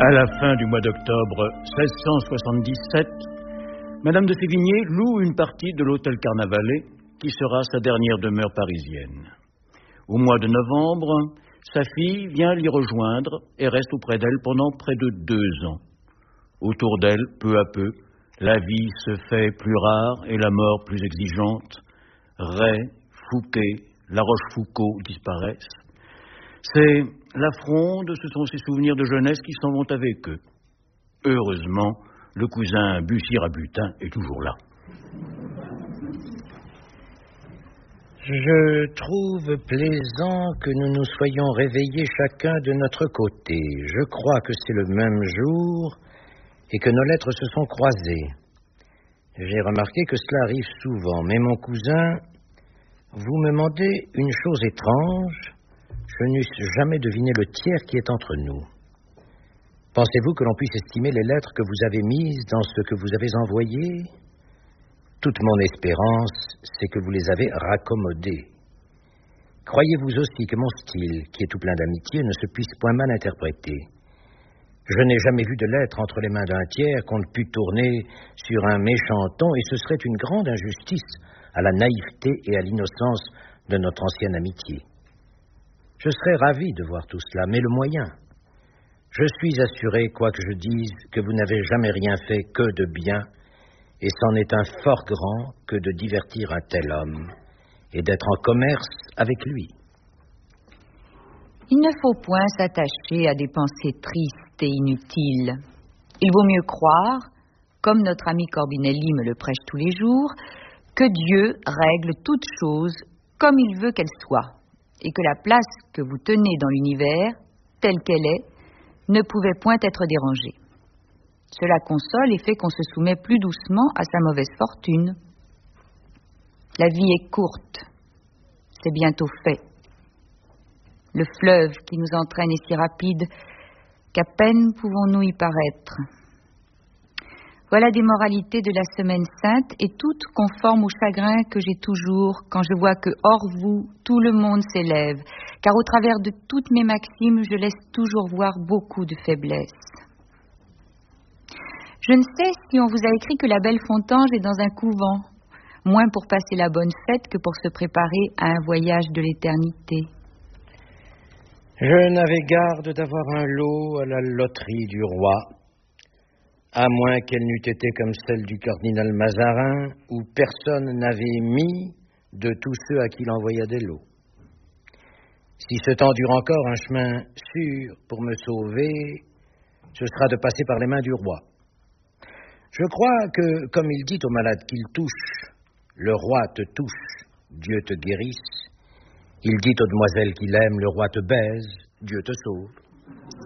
À la fin du mois d'octobre 1677, Madame de Sévigné loue une partie de l'hôtel Carnavalet, qui sera sa dernière demeure parisienne. Au mois de novembre, sa fille vient l'y rejoindre et reste auprès d'elle pendant près de 2 ans. Autour d'elle, peu à peu, la vie se fait plus rare et la mort plus exigeante. Ray, Fouquet, La Rochefoucauld disparaissent. C'est la fronde, ce sont ces souvenirs de jeunesse qui s'en vont avec eux. Heureusement, le cousin Bussy-Rabutin est toujours là. Je trouve plaisant que nous nous soyons réveillés chacun de notre côté. Je crois que c'est le même jour et que nos lettres se sont croisées. J'ai remarqué que cela arrive souvent, mais mon cousin, vous me demandez une chose étrange. Je n'eusse jamais deviné le tiers qui est entre nous. Pensez-vous que l'on puisse estimer les lettres que vous avez mises dans ce que vous avez envoyé ? Toute mon espérance, c'est que vous les avez raccommodées. Croyez-vous aussi que mon style, qui est tout plein d'amitié, ne se puisse point mal interpréter ? Je n'ai jamais vu de lettre entre les mains d'un tiers qu'on ne pût tourner sur un méchant ton, et ce serait une grande injustice à la naïveté et à l'innocence de notre ancienne amitié. Je serais ravi de voir tout cela, mais le moyen. Je suis assuré, quoi que je dise, que vous n'avez jamais rien fait que de bien, et c'en est un fort grand que de divertir un tel homme et d'être en commerce avec lui. Il ne faut point s'attacher à des pensées tristes et inutiles. Il vaut mieux croire, comme notre ami Corbinelli me le prêche tous les jours, que Dieu règle toutes choses comme il veut qu'elles soient, et que la place que vous tenez dans l'univers, telle qu'elle est, ne pouvait point être dérangée. Cela console et fait qu'on se soumet plus doucement à sa mauvaise fortune. La vie est courte, c'est bientôt fait. Le fleuve qui nous entraîne est si rapide qu'à peine pouvons-nous y paraître. Voilà des moralités de la semaine sainte et toutes conformes au chagrin que j'ai toujours quand je vois que hors vous, tout le monde s'élève, car au travers de toutes mes maximes, je laisse toujours voir beaucoup de faiblesse. Je ne sais si on vous a écrit que la belle Fontange est dans un couvent, moins pour passer la bonne fête que pour se préparer à un voyage de l'éternité. Je n'avais garde d'avoir un lot à la loterie du roi, à moins qu'elle n'eût été comme celle du cardinal Mazarin, où personne n'avait mis de tous ceux à qui l'envoya des lots. Si ce temps dure encore, un chemin sûr pour me sauver, ce sera de passer par les mains du roi. Je crois que, comme il dit au malade qu'il touche, le roi te touche, Dieu te guérisse. Il dit aux demoiselles qu'il aime, le roi te baise, Dieu te sauve.